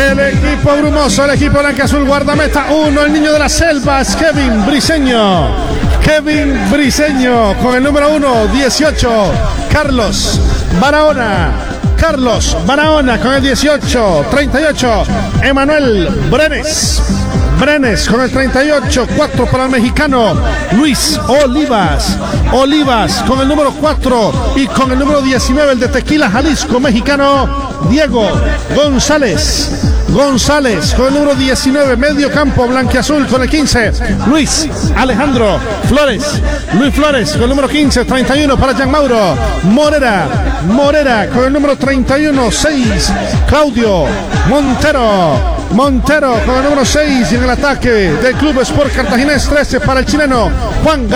El equipo brumoso, el equipo blanquiazul, guardameta 1, el niño de las selvas, Kevin Briseño. Kevin Briseño con el número 1, 18, Carlos Barahona. Carlos Barahona con el 18, 38, Emanuel Brenes con el 38, 4 para el mexicano Luis Olivas con el número 4 y con el número 19 el de Tequila, Jalisco, mexicano Diego González con el número 19, medio campo blanquiazul con el 15, Luis Flores con el número 15, 31 para Jean Mauro Morera con el número 31, 6, Claudio Montero con el número 6 y en el ataque del Club Sport Cartaginés 13 para el chileno Juan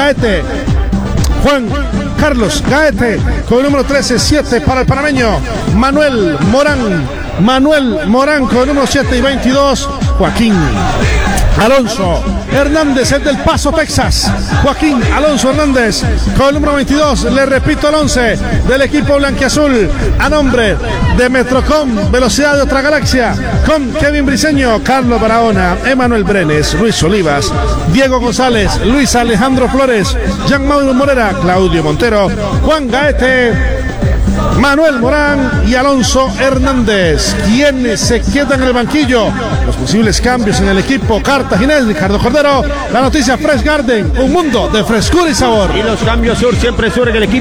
Carlos Gaete con el número 13, 7 para el panameño Manuel Morán con el número 7 y 22 Joaquín Alonso Hernández, el del Paso, Texas. Joaquín Alonso Hernández con el número 22, le repito el 11 del equipo blanquiazul a nombre de Metrocom, velocidad de otra galaxia, con Kevin Briseño, Carlos Barahona, Emanuel Brenes, Luis Olivas, Diego González, Luis Alejandro Flores, Jean Mauro Morera, Claudio Montero, Juan Gaete, Manuel Morán y Alonso Hernández. ¿Quiénes se quedan en el banquillo? Los posibles cambios en el equipo cartaginés. Ricardo Cordero, la noticia Fresh Garden, un mundo de frescura y sabor. Y los cambios siempre surgen el equipo